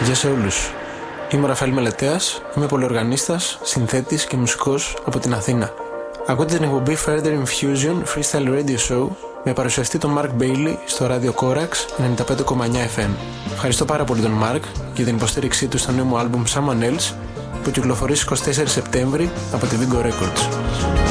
Γεια σε όλους. Είμαι ο Ραφαήλ Μελετέας, είμαι πολυοργανίστας, συνθέτης και μουσικός από την Αθήνα. Ακούτε την εκπομπή Further Infusion Freestyle Radio Show με παρουσιαστή τον Mark Bailey στο ράδιο Corax 95,9 FM. Ευχαριστώ πάρα πολύ τον Mark για την υποστήριξή του στο νέο μου άλμπουμ Someone Else που κυκλοφορεί στις 24 Σεπτέμβρη από τη Vigo Records.